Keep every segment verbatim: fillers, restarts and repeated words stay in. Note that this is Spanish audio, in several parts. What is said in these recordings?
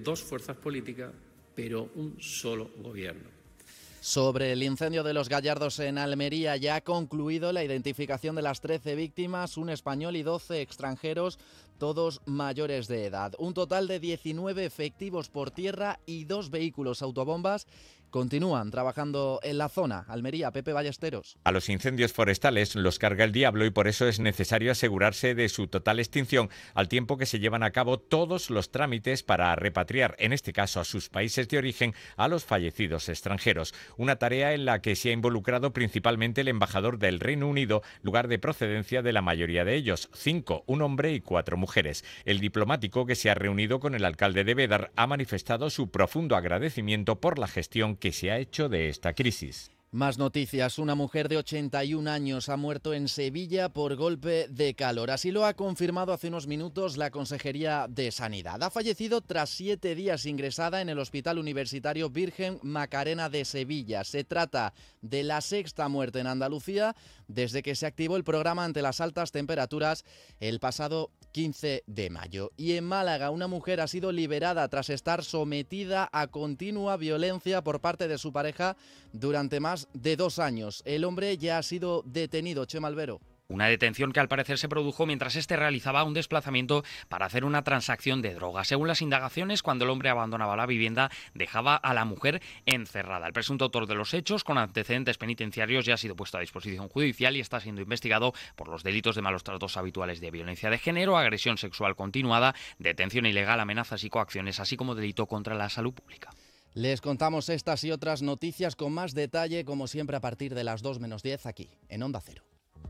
dos fuerzas políticas, pero un solo gobierno. Sobre el incendio de Los Gallardos en Almería, ya ha concluido la identificación de las trece víctimas, un español y doce extranjeros, todos mayores de edad. Un total de diecinueve efectivos por tierra y dos vehículos autobombas continúan trabajando en la zona. Almería, Pepe Ballesteros. A los incendios forestales los carga el diablo y por eso es necesario asegurarse de su total extinción, al tiempo que se llevan a cabo todos los trámites para repatriar, en este caso a sus países de origen, a los fallecidos extranjeros. Una tarea en la que se ha involucrado principalmente el embajador del Reino Unido, lugar de procedencia de la mayoría de ellos, cinco, un hombre y cuatro mujeres. El diplomático, que se ha reunido con el alcalde de Bédar, ha manifestado su profundo agradecimiento por la gestión que se ha hecho de esta crisis. Más noticias. Una mujer de ochenta y un años ha muerto en Sevilla por golpe de calor. Así lo ha confirmado hace unos minutos la Consejería de Sanidad. Ha fallecido tras siete días ingresada en el Hospital Universitario Virgen Macarena de Sevilla. Se trata de la sexta muerte en Andalucía desde que se activó el programa ante las altas temperaturas el pasado quince de mayo. Y en Málaga, una mujer ha sido liberada tras estar sometida a continua violencia por parte de su pareja durante más de dos años. El hombre ya ha sido detenido. Chema Albero. Una detención que al parecer se produjo mientras este realizaba un desplazamiento para hacer una transacción de droga. Según las indagaciones, cuando el hombre abandonaba la vivienda, dejaba a la mujer encerrada. El presunto autor de los hechos, con antecedentes penitenciarios, ya ha sido puesto a disposición judicial y está siendo investigado por los delitos de malos tratos habituales de violencia de género, agresión sexual continuada, detención ilegal, amenazas y coacciones, así como delito contra la salud pública. Les contamos estas y otras noticias con más detalle, como siempre, a partir de las dos menos diez aquí, en Onda Cero.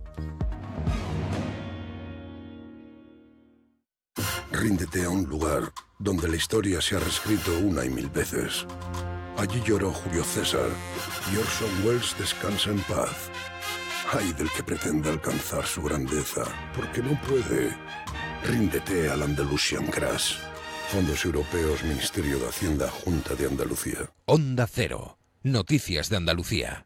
Ríndete a un lugar donde la historia se ha reescrito una y mil veces. Allí lloró Julio César y Orson Welles descansa en paz. Ay del que pretenda alcanzar su grandeza, porque no puede. Ríndete al Andalusian Crash. Fondos Europeos, Ministerio de Hacienda, Junta de Andalucía. Onda Cero. Noticias de Andalucía.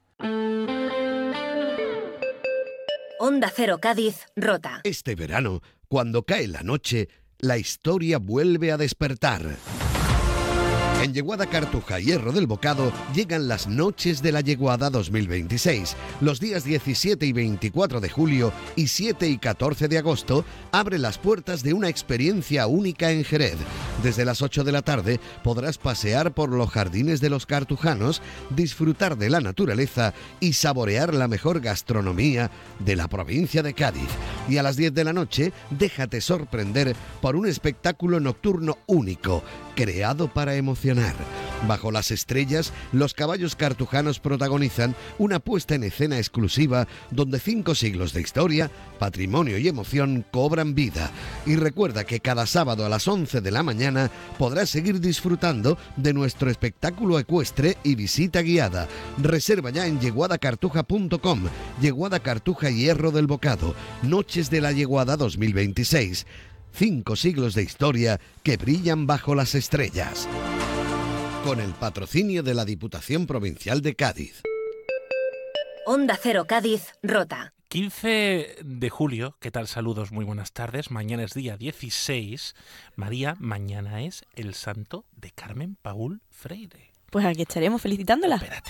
Onda Cero Cádiz, Rota. Este verano, cuando cae la noche, la historia vuelve a despertar. En Yeguada Cartuja y Hierro del Bocado llegan las Noches de la Yeguada dos mil veintiséis. Los días diecisiete y veinticuatro de julio y siete y catorce de agosto abre las puertas de una experiencia única en Jerez. Desde las ocho de la tarde podrás pasear por los jardines de los cartujanos, disfrutar de la naturaleza y saborear la mejor gastronomía de la provincia de Cádiz. Y a las diez de la noche déjate sorprender por un espectáculo nocturno único, creado para emocionar. Bajo las estrellas, los caballos cartujanos protagonizan una puesta en escena exclusiva donde cinco siglos de historia, patrimonio y emoción cobran vida. Y recuerda que cada sábado a las once de la mañana podrás seguir disfrutando de nuestro espectáculo ecuestre y visita guiada. Reserva ya en yeguada cartuja punto com. Yeguada Cartuja y Hierro del Bocado. Noches de la Yeguada dos mil veintiséis. Cinco siglos de historia que brillan bajo las estrellas. Con el patrocinio de la Diputación Provincial de Cádiz. Onda Cero Cádiz, Rota. quince de julio, ¿qué tal? Saludos, muy buenas tardes. Mañana es día dieciséis. María, mañana es el santo de Carmen Paul Freire. Pues aquí estaremos felicitándola. Espérate.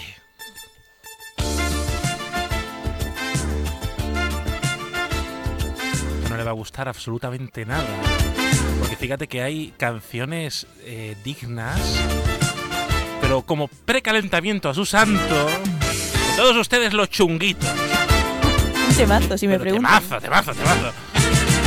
No le va a gustar absolutamente nada, porque fíjate que hay canciones eh, dignas, pero como precalentamiento a su santo, todos ustedes los chunguitos. Un temazo, si me pero preguntan. Temazo, temazo, temazo.